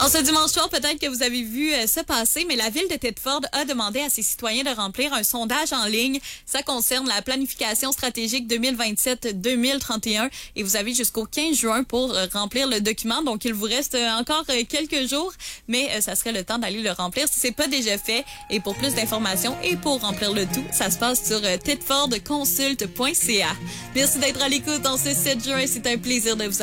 En ce dimanche soir, peut-être que vous avez vu ça passer, mais la ville de Thetford a demandé à ses citoyens de remplir un sondage en ligne. Ça concerne la planification stratégique 2027-2031 et vous avez jusqu'au 15 juin pour remplir le document. Donc, il vous reste encore quelques jours, mais ça serait le temps d'aller le remplir si c'est pas déjà fait. Et pour plus d'informations et pour remplir le tout, ça se passe sur thetfordconsult.ca. Merci d'être à l'écoute en ce 7 juin. C'est un plaisir de vous